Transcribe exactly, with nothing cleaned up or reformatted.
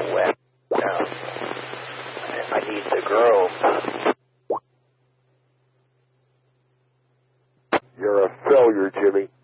all wet. Now, I need the groom. You're a failure, Jimmy.